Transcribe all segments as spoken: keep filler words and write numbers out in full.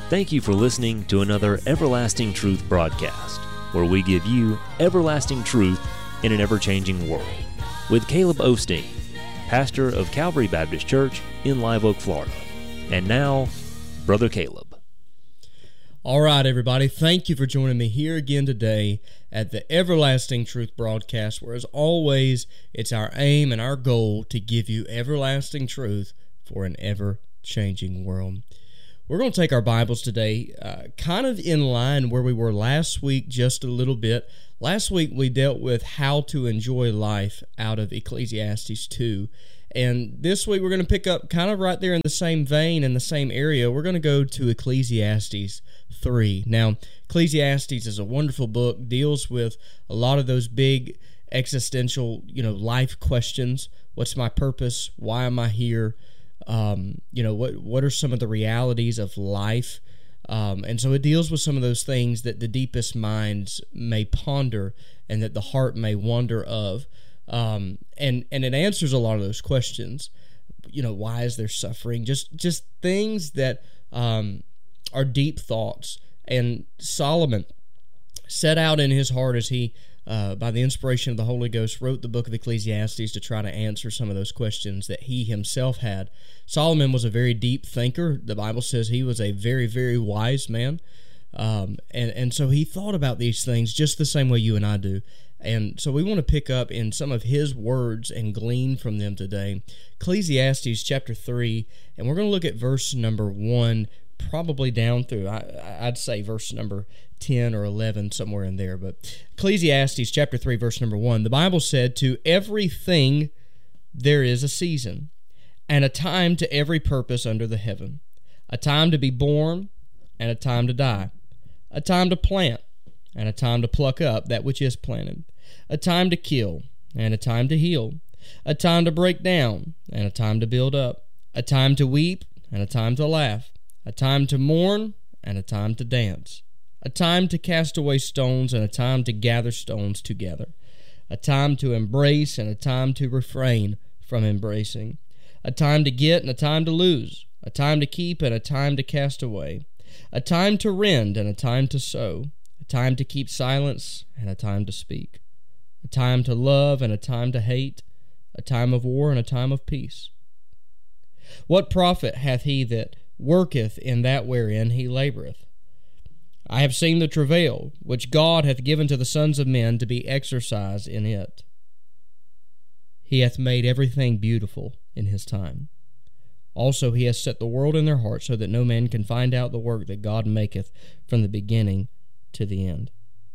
Thank you for listening to another Everlasting Truth broadcast, where we give you everlasting truth in an ever-changing world, with Caleb Osteen, pastor of Calvary Baptist Church in Live Oak, Florida. And now, Brother Caleb. All right, everybody, thank you for joining me here again today at the Everlasting Truth broadcast, where as always, it's our aim and our goal to give you everlasting truth for an ever-changing world. We're going to take our Bibles today uh, kind of in line where we were last week, just a little bit. Last week we dealt with how to enjoy life out of Ecclesiastes two. And this week we're going to pick up kind of right there in the same vein, in the same area. We're going to go to Ecclesiastes three. Now, Ecclesiastes is a wonderful book, deals with a lot of those big existential, you know, life questions. What's my purpose? Why am I here? Um, you know, what what are some of the realities of life? Um, and so it deals with some of those things that the deepest minds may ponder and that the heart may wonder of. Um, and, and it answers a lot of those questions. You know, why is there suffering? Just, just things that um, are deep thoughts. And Solomon set out in his heart as he Uh, by the inspiration of the Holy Ghost, wrote the book of Ecclesiastes to try to answer some of those questions that he himself had. Solomon was a very deep thinker. The Bible says he was a very, very wise man. Um, and, and so he thought about these things just the same way you and I do. And so we want to pick up in some of his words and glean from them today. Ecclesiastes chapter three, and we're going to look at verse number one, probably down through, I, I'd say verse number ten or eleven, somewhere in there. But Ecclesiastes chapter three, verse number one, the Bible said, "To everything there is a season, and a time to every purpose under the heaven, a time to be born, and a time to die, a time to plant, and a time to pluck up that which is planted, a time to kill, and a time to heal, a time to break down, and a time to build up, a time to weep, and a time to laugh, a time to mourn, and a time to dance, a time to cast away stones, and a time to gather stones together, a time to embrace, and a time to refrain from embracing, a time to get, and a time to lose, a time to keep, and a time to cast away, a time to rend, and a time to sow, a time to keep silence, and a time to speak, a time to love, and a time to hate, a time of war, and a time of peace. What profit hath he that worketh in that wherein he laboureth? I have seen the travail which God hath given to the sons of men to be exercised in it. He hath made everything beautiful in his time. Also he hath set the world in their hearts, so that no man can find out the work that God maketh from the beginning to the end."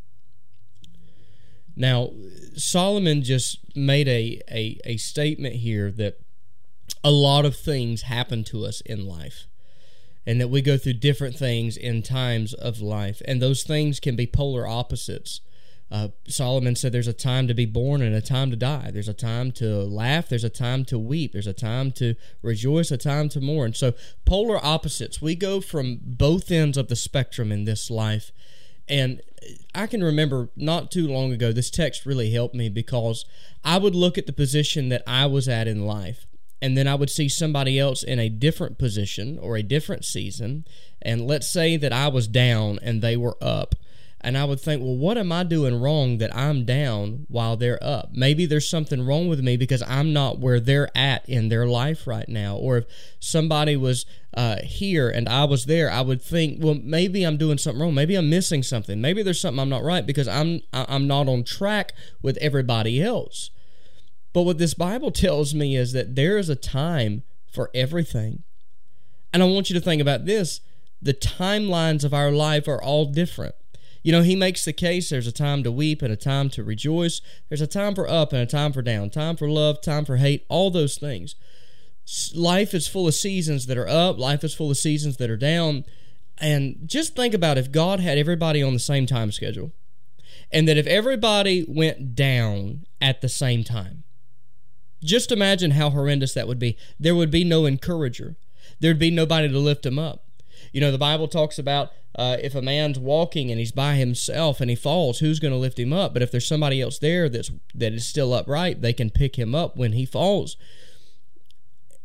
Now, Solomon just made a, a, a statement here that a lot of things happen to us in life, and that we go through different things in times of life, and those things can be polar opposites. Uh, Solomon said there's a time to be born and a time to die. There's a time to laugh. There's a time to weep. There's a time to rejoice, a time to mourn. So polar opposites. We go from both ends of the spectrum in this life. And I can remember not too long ago, this text really helped me, because I would look at the position that I was at in life, and then I would see somebody else in a different position or a different season, and let's say that I was down and they were up, and I would think, well, what am I doing wrong that I'm down while they're up? Maybe there's something wrong with me because I'm not where they're at in their life right now. Or if somebody was uh, here and I was there, I would think, well, maybe I'm doing something wrong. Maybe I'm missing something. Maybe there's something I'm not right because I'm I'm not on track with everybody else. But what this Bible tells me is that there is a time for everything. And I want you to think about this. The timelines of our life are all different. You know, he makes the case there's a time to weep and a time to rejoice. There's a time for up and a time for down, time for love, time for hate, all those things. Life is full of seasons that are up. Life is full of seasons that are down. And just think about if God had everybody on the same time schedule, and that if everybody went down at the same time, just imagine how horrendous that would be. There would be no encourager. There'd be nobody to lift him up. You know, the Bible talks about uh, if a man's walking and he's by himself and he falls, who's going to lift him up? But if there's somebody else there that's that is still upright, they can pick him up when he falls.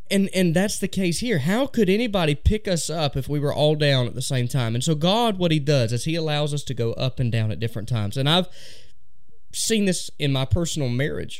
And and that's the case here. How could anybody pick us up if we were all down at the same time? And so God, what he does is he allows us to go up and down at different times. And I've seen this in my personal marriage.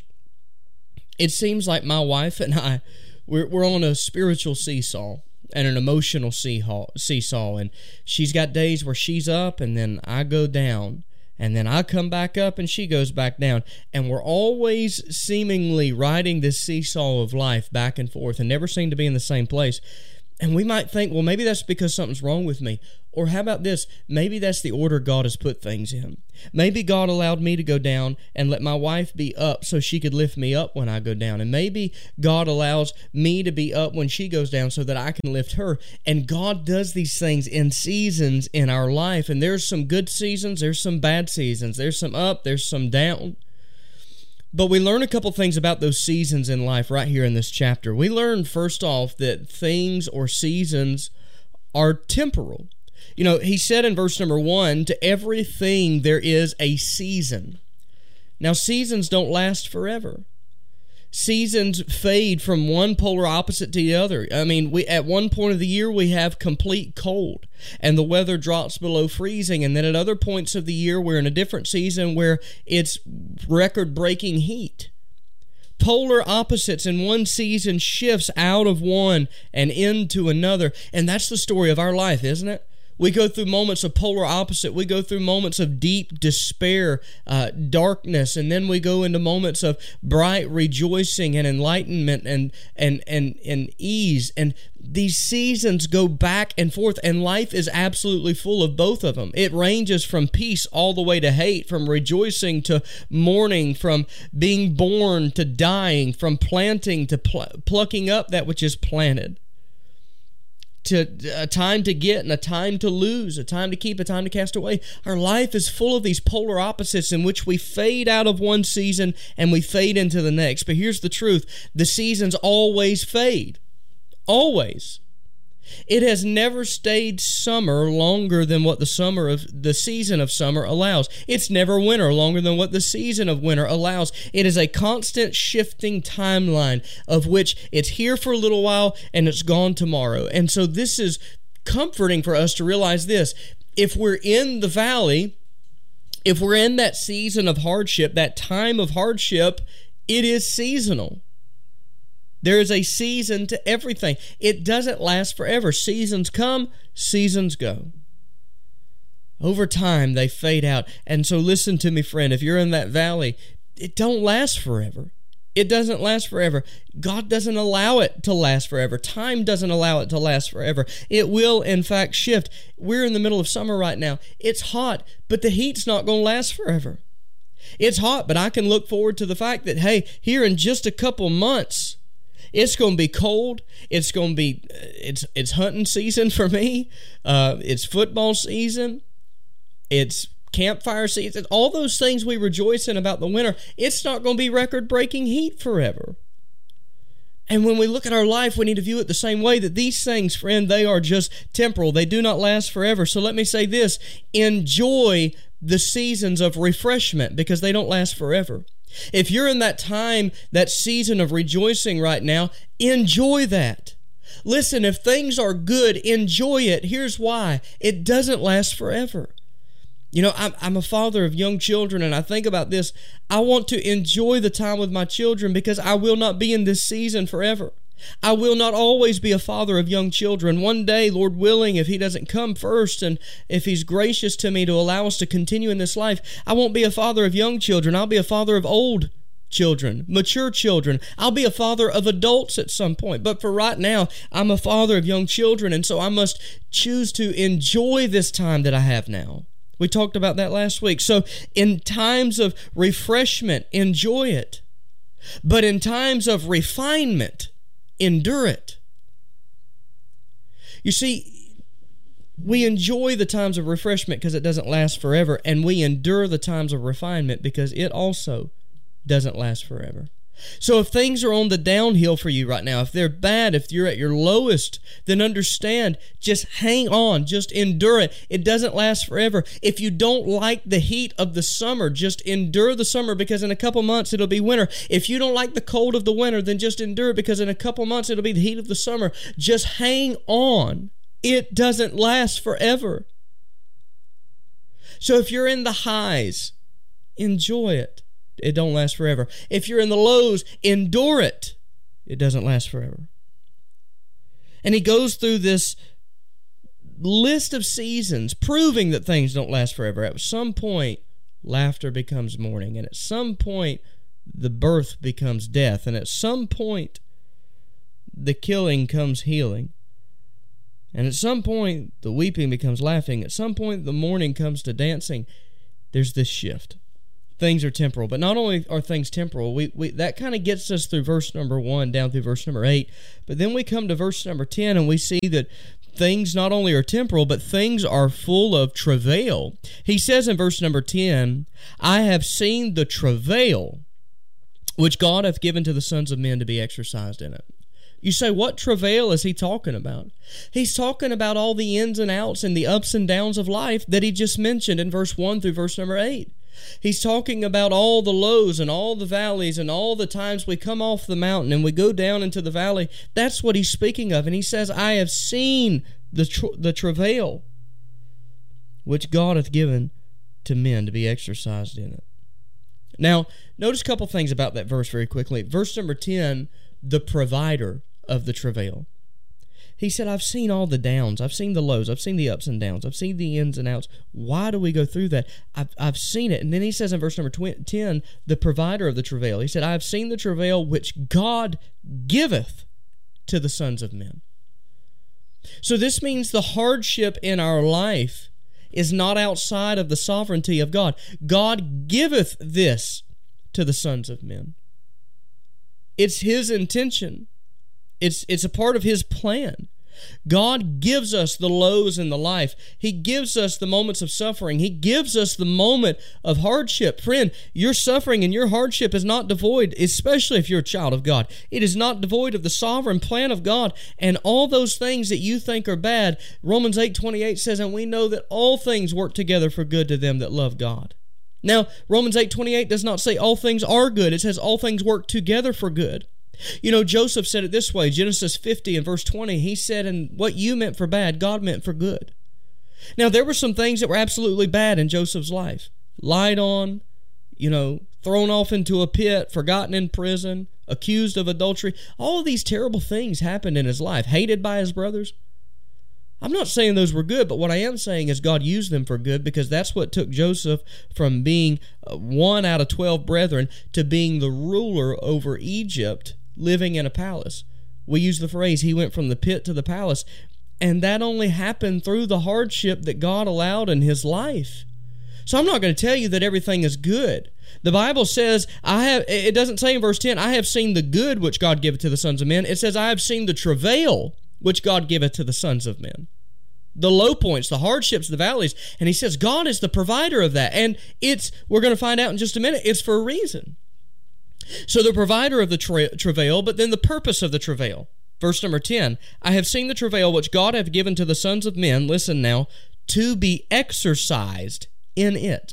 It seems like my wife and I, we're, we're on a spiritual seesaw and an emotional seesaw. And she's got days where she's up and then I go down. And then I come back up and she goes back down. And we're always seemingly riding this seesaw of life back and forth and never seem to be in the same place. And we might think, well, maybe that's because something's wrong with me. Or how about this? Maybe that's the order God has put things in. Maybe God allowed me to go down and let my wife be up so she could lift me up when I go down. And maybe God allows me to be up when she goes down so that I can lift her. And God does these things in seasons in our life. And there's some good seasons, there's some bad seasons. There's some up, there's some down. But we learn a couple things about those seasons in life right here in this chapter. We learn, first off, that things or seasons are temporal. You know, he said in verse number one, to everything there is a season. Now, seasons don't last forever. Seasons fade from one polar opposite to the other. I mean, we at one point of the year, we have complete cold, and the weather drops below freezing. And then at other points of the year, we're in a different season where it's record-breaking heat. Polar opposites in one season shifts out of one and into another. And that's the story of our life, isn't it? We go through moments of polar opposite. We go through moments of deep despair, uh, darkness, and then we go into moments of bright rejoicing and enlightenment and, and, and, and ease. And these seasons go back and forth, and life is absolutely full of both of them. It ranges from peace all the way to hate, from rejoicing to mourning, from being born to dying, from planting to pl- plucking up that which is planted. To a time to get and a time to lose, a time to keep, a time to cast away. Our life is full of these polar opposites in which we fade out of one season and we fade into the next. But here's the truth. The seasons always fade. Always. It has never stayed summer longer than what the summer of the season of summer allows. It's never winter longer than what the season of winter allows. It is a constant shifting timeline of which it's here for a little while and it's gone tomorrow. And so this is comforting for us to realize this. If we're in the valley, if we're in that season of hardship, that time of hardship, it is seasonal. There is a season to everything. It doesn't last forever. Seasons come, seasons go. Over time, they fade out. And so listen to me, friend. If you're in that valley, it don't last forever. It doesn't last forever. God doesn't allow it to last forever. Time doesn't allow it to last forever. It will, in fact, shift. We're in the middle of summer right now. It's hot, but the heat's not going to last forever. It's hot, but I can look forward to the fact that, hey, here in just a couple months, it's going to be cold. It's going to be, it's it's hunting season for me. Uh, it's football season. It's campfire season. All those things we rejoice in about the winter. It's not going to be record-breaking heat forever. And when we look at our life, we need to view it the same way, that these things, friend, they are just temporal. They do not last forever. So let me say this. Enjoy the seasons of refreshment because they don't last forever. If you're in that time, that season of rejoicing right now, enjoy that. Listen, if things are good, enjoy it. Here's why. It doesn't last forever. You know, I'm, I'm a father of young children, and I think about this. I want to enjoy the time with my children because I will not be in this season forever. I will not always be a father of young children. One day, Lord willing, if He doesn't come first and if He's gracious to me to allow us to continue in this life, I won't be a father of young children. I'll be a father of old children, mature children. I'll be a father of adults at some point. But for right now, I'm a father of young children, and so I must choose to enjoy this time that I have now. We talked about that last week. So in times of refreshment, enjoy it. But in times of refinement, endure it. You see, we enjoy the times of refreshment because it doesn't last forever, and we endure the times of refinement because it also doesn't last forever. So if things are on the downhill for you right now, if they're bad, if you're at your lowest, then understand, just hang on, just endure it. It doesn't last forever. If you don't like the heat of the summer, just endure the summer, because in a couple months it'll be winter. If you don't like the cold of the winter, then just endure it, because in a couple months it'll be the heat of the summer. Just hang on. It doesn't last forever. So if you're in the highs, enjoy it. It don't last forever. If you're in the lows, endure it. It doesn't last forever. And he goes through this list of seasons, proving that things don't last forever. At some point, laughter becomes mourning. And at some point, the birth becomes death. And at some point, the killing comes healing. And at some point, the weeping becomes laughing. At some point, the mourning comes to dancing. There's this shift. Things are temporal, but not only are things temporal, we, we that kind of gets us through verse number one down through verse number eight, but then we come to verse number ten and we see that things not only are temporal, but things are full of travail. He says in verse number ten, I have seen the travail which God hath given to the sons of men to be exercised in it. You say, what travail is he talking about? He's talking about all the ins and outs and the ups and downs of life that he just mentioned in verse one through verse number eight. He's talking about all the lows and all the valleys and all the times we come off the mountain and we go down into the valley. That's what he's speaking of. And he says, I have seen the tra- the travail which God hath given to men to be exercised in it. Now, notice a couple things about that verse very quickly. Verse number ten, the provider of the travail. He said, I've seen all the downs. I've seen the lows. I've seen the ups and downs. I've seen the ins and outs. Why do we go through that? I've, I've seen it. And then he says in verse number ten, the provider of the travail. He said, I have seen the travail which God giveth to the sons of men. So this means the hardship in our life is not outside of the sovereignty of God. God giveth this to the sons of men. It's his intention. It's it's a part of his plan. God gives us the lows in the life. He gives us the moments of suffering. He gives us the moment of hardship. Friend, your suffering and your hardship is not devoid, especially if you're a child of God. It is not devoid of the sovereign plan of God. And all those things that you think are bad, Romans eight twenty-eight says, and we know that all things work together for good to them that love God. Now, Romans eight twenty-eight does not say all things are good. It says all things work together for good. You know, Joseph said it this way, Genesis fifty and verse twenty, he said, and what you meant for bad, God meant for good. Now, there were some things that were absolutely bad in Joseph's life. Lied on, you know, thrown off into a pit, forgotten in prison, accused of adultery. All of these terrible things happened in his life, hated by his brothers. I'm not saying those were good, but what I am saying is God used them for good, because that's what took Joseph from being one out of twelve brethren to being the ruler over Egypt, living in a palace. We use the phrase, he went from the pit to the palace, and that only happened through the hardship that God allowed in his life. So I'm not going to tell you that everything is good. The Bible says, I have. It doesn't say in verse ten, I have seen the good which God giveth to the sons of men. It says, I have seen the travail which God giveth to the sons of men. The low points, the hardships, the valleys. And he says, God is the provider of that. And it's, we're going to find out in just a minute, it's for a reason. So the provider of the tra- travail, but then the purpose of the travail. Verse number ten, I have seen the travail which God hath given to the sons of men, listen now, to be exercised in it.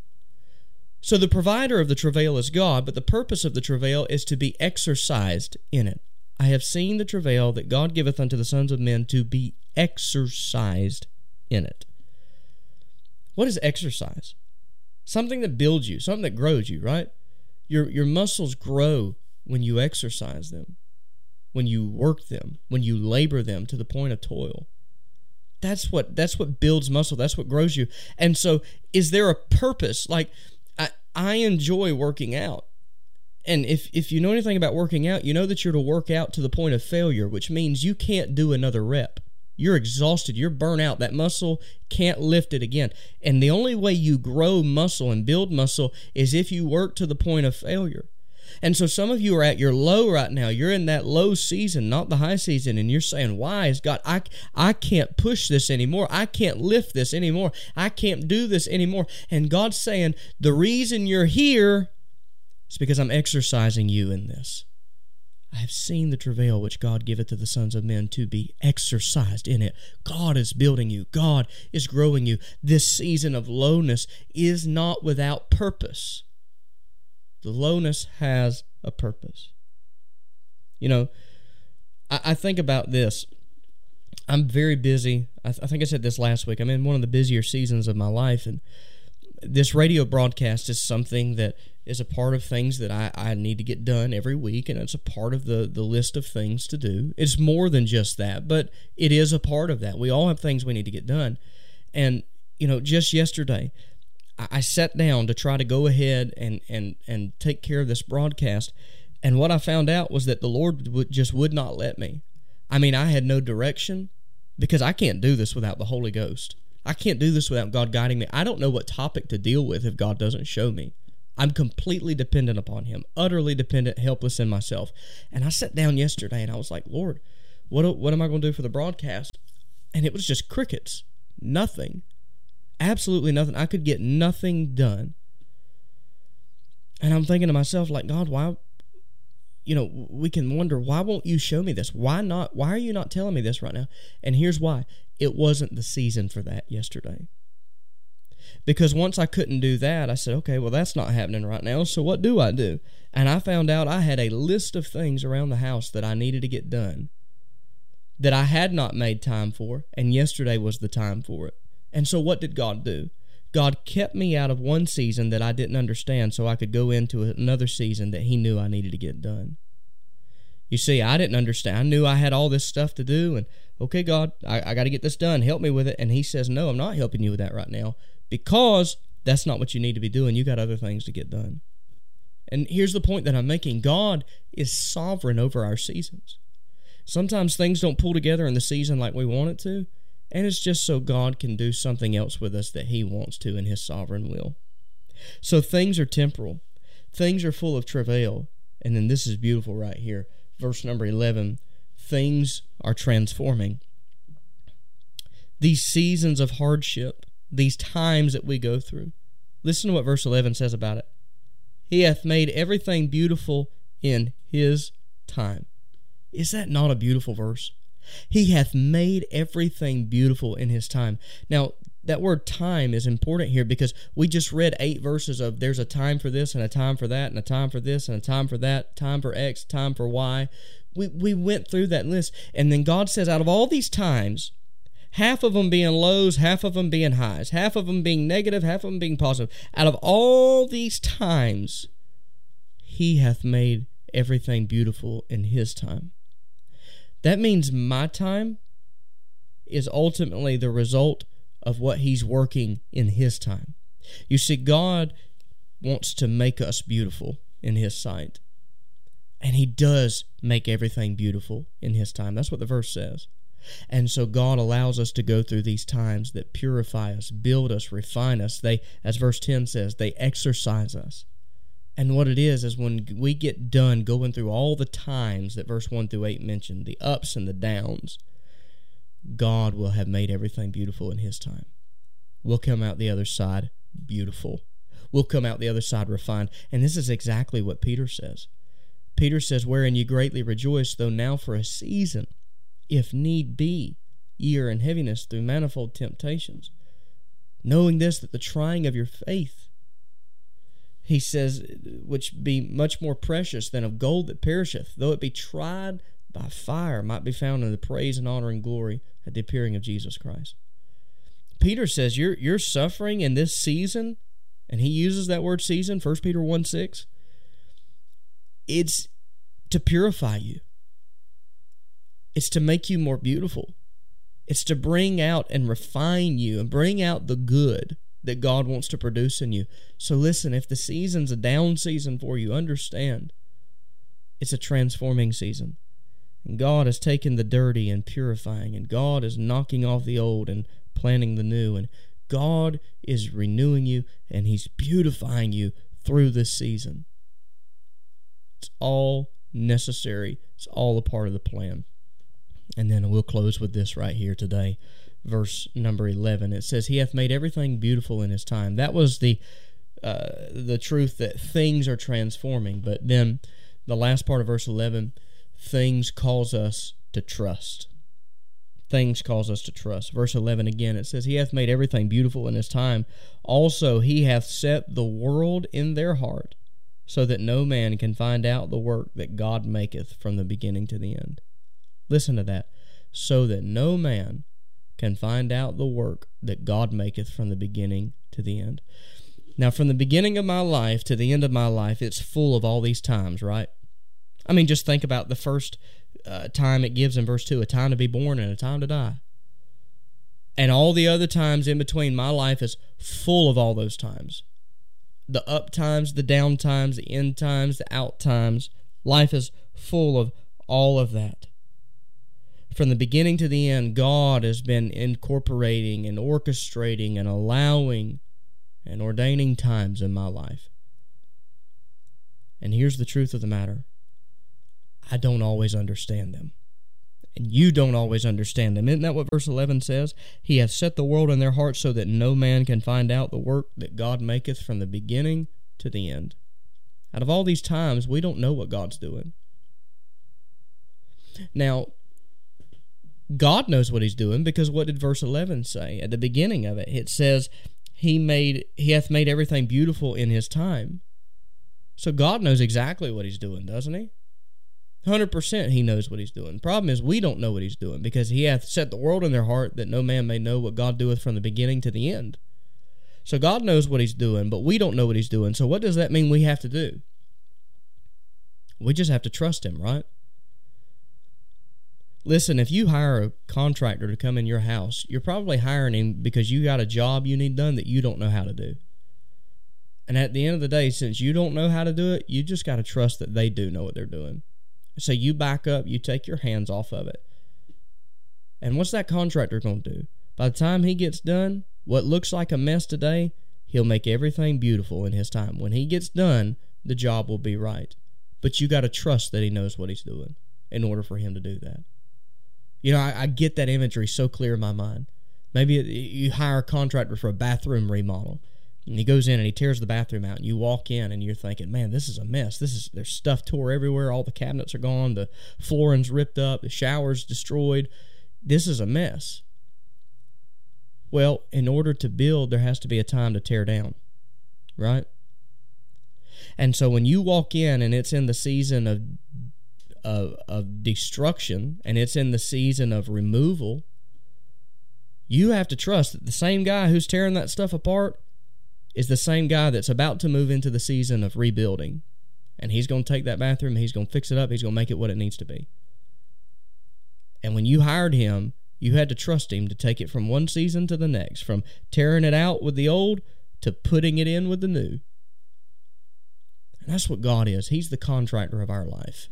So the provider of the travail is God, but the purpose of the travail is to be exercised in it. I have seen the travail that God giveth unto the sons of men to be exercised in it. What is exercise? Something that builds you, something that grows you, right? Your your muscles grow when you exercise them, when you work them, when you labor them to the point of toil. That's what that's what builds muscle. That's what grows you. And so, is there a purpose? Like, I I enjoy working out, and if if you know anything about working out, you know that you're to work out to the point of failure, which means you can't do another rep. You're exhausted. You're burnt out. That muscle can't lift it again. And the only way you grow muscle and build muscle is if you work to the point of failure. And so some of you are at your low right now. You're in that low season, not the high season. And you're saying, why is God, I, I can't push this anymore. I can't lift this anymore. I can't do this anymore. And God's saying, the reason you're here It's because I'm exercising you in this. I have seen the travail which God giveth to the sons of men to be exercised in it. God is building you. God is growing you. This season of lowness is not without purpose. The lowness has a purpose. You know, I, I think about this. I'm very busy. I, th- I think I said this last week. I'm in one of the busier seasons of my life, and this radio broadcast is something that is a part of things that I, I need to get done every week, and it's a part of the, the list of things to do. It's more than just that, but it is a part of that. We all have things we need to get done. And, you know, just yesterday, I, I sat down to try to go ahead and, and, and take care of this broadcast, and what I found out was that the Lord would, just would not let me. I mean, I had no direction, because I can't do this without the Holy Ghost. I can't do this without God guiding me. I don't know what topic to deal with if God doesn't show me. I'm completely dependent upon Him, utterly dependent, helpless in myself. And I sat down yesterday and I was like, Lord, what, what am I going to do for the broadcast? And it was just crickets. Nothing. Absolutely nothing. I could get nothing done. And I'm thinking to myself, like, God, why, you know, we can wonder, why won't you show me this? Why not? Why are you not telling me this right now? And here's why. It wasn't the season for that yesterday. Because once I couldn't do that, I said, okay, well, that's not happening right now, so what do I do? And I found out I had a list of things around the house that I needed to get done that I had not made time for, and yesterday was the time for it. And so what did God do? God kept me out of one season that I didn't understand so I could go into another season that He knew I needed to get done. You see, I didn't understand. I knew I had all this stuff to do, and okay, God, I, I got to get this done. Help me with it. And He says, no, I'm not helping you with that right now, because that's not what you need to be doing. You got other things to get done. And here's the point that I'm making. God is sovereign over our seasons. Sometimes things don't pull together in the season like we want it to, and it's just so God can do something else with us that He wants to in His sovereign will. So things are temporal. Things are full of travail. And then this is beautiful right here. Verse number eleven, things are transforming. These seasons of hardship, these times that we go through. Listen to what verse eleven says about it. He hath made everything beautiful in His time. Is that not a beautiful verse? He hath made everything beautiful in His time. Now, that word time is important here because we just read eight verses of there's a time for this and a time for that and a time for this and a time for that, time for X, time for Y. We, we went through that list. And then God says out of all these times, half of them being lows, half of them being highs, half of them being negative, half of them being positive. Out of all these times, He hath made everything beautiful in His time. That means my time is ultimately the result of what He's working in His time. You see, God wants to make us beautiful in His sight. And He does make everything beautiful in His time. That's what the verse says. And so God allows us to go through these times that purify us, build us, refine us. They, as verse ten says, they exercise us. And what it is, is when we get done going through all the times that verse one through eight mentioned, the ups and the downs, God will have made everything beautiful in His time. We'll come out the other side beautiful. We'll come out the other side refined. And this is exactly what Peter says. Peter says, wherein ye greatly rejoice, though now for a season, if need be, ye are in heaviness through manifold temptations. Knowing this, that the trying of your faith, he says, which be much more precious than of gold that perisheth, though it be tried by fire, might be found in the praise and honor and glory at the appearing of Jesus Christ. Peter says, you're, you're suffering in this season, and he uses that word season, First Peter one six. It's to purify you. It's to make you more beautiful. It's to bring out and refine you and bring out the good that God wants to produce in you. So listen, if the season's a down season for you, understand it's a transforming season. And God is taking the dirty and purifying, and God is knocking off the old and planting the new, and God is renewing you, and He's beautifying you through this season. It's all necessary. It's all a part of the plan. And then we'll close with this right here today. Verse number eleven, it says, He hath made everything beautiful in His time. That was the uh, the truth that things are transforming. But then the last part of verse eleven, things cause us to trust. Things cause us to trust. Verse eleven again, it says, He hath made everything beautiful in His time. Also He hath set the world in their heart, so that no man can find out the work that God maketh from the beginning to the end. Listen to that. So that no man can find out the work that God maketh from the beginning to the end. Now, from the beginning of my life to the end of my life, it's full of all these times, right? I mean, just think about the first uh, time it gives in verse two, a time to be born and a time to die. And all the other times in between, my life is full of all those times. The up times, the down times, the in times, the out times. Life is full of all of that. From the beginning to the end, God has been incorporating and orchestrating and allowing and ordaining times in my life. And here's the truth of the matter. I don't always understand them. And you don't always understand them. Isn't that what verse eleven says? He hath set the world in their hearts so that no man can find out the work that God maketh from the beginning to the end. Out of all these times, we don't know what God's doing. Now, God knows what He's doing, because what did verse eleven say at the beginning of it? It says, He made, He hath made everything beautiful in His time. So God knows exactly what He's doing, doesn't He? one hundred percent He knows what He's doing. Problem is, we don't know what He's doing, because He hath set the world in their heart that no man may know what God doeth from the beginning to the end. So God knows what He's doing, but we don't know what He's doing. So what does that mean we have to do? We just have to trust Him, right? Listen, if you hire a contractor to come in your house, you're probably hiring him because you got a job you need done that you don't know how to do. And at the end of the day, since you don't know how to do it, you just got to trust that they do know what they're doing. So you back up, you take your hands off of it. And what's that contractor going to do? By the time he gets done, what looks like a mess today, he'll make everything beautiful in his time. When he gets done, the job will be right. But you got to trust that he knows what he's doing in order for him to do that. You know, I, I get that imagery so clear in my mind. Maybe you hire a contractor for a bathroom remodel, and he goes in and he tears the bathroom out, and you walk in and you're thinking, man, this is a mess. This is there's stuff tore everywhere. All the cabinets are gone. The flooring's ripped up. The shower's destroyed. This is a mess. Well, in order to build, there has to be a time to tear down, right? And so when you walk in and it's in the season of Of, of destruction, and it's in the season of removal, you have to trust that the same guy who's tearing that stuff apart is the same guy that's about to move into the season of rebuilding. And he's going to take that bathroom, he's going to fix it up, he's going to make it what it needs to be. And when you hired him, you had to trust him to take it from one season to the next, from tearing it out with the old to putting it in with the new. And that's what God is. He's the contractor of our life.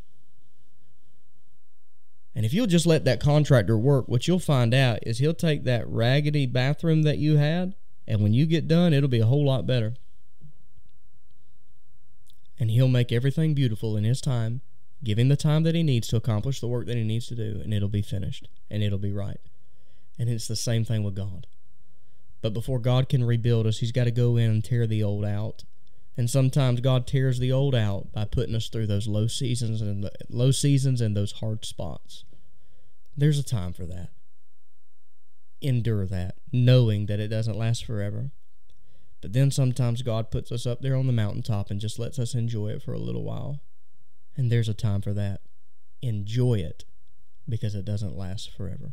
And if you'll just let that contractor work, what you'll find out is he'll take that raggedy bathroom that you had, and when you get done, it'll be a whole lot better. And he'll make everything beautiful in his time, give him the time that he needs to accomplish the work that he needs to do, and it'll be finished, and it'll be right. And it's the same thing with God. But before God can rebuild us, he's got to go in and tear the old out. And sometimes God tears the old out by putting us through those low seasons and the low seasons and those hard spots. There's a time for that. Endure that, knowing that it doesn't last forever. But then sometimes God puts us up there on the mountaintop and just lets us enjoy it for a little while. And there's a time for that. Enjoy it, because it doesn't last forever.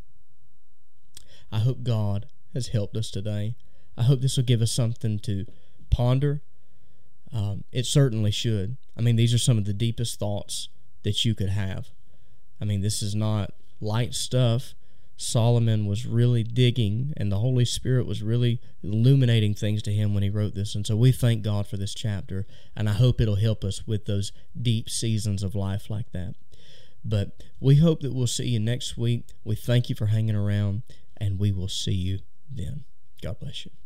I hope God has helped us today. I hope this will give us something to ponder. Um, it certainly should. I mean, these are some of the deepest thoughts that you could have. I mean, this is not light stuff. Solomon was really digging, and the Holy Spirit was really illuminating things to him when he wrote this. And so we thank God for this chapter, and I hope it'll help us with those deep seasons of life like that. But we hope that we'll see you next week. We thank you for hanging around, and we will see you then. God bless you.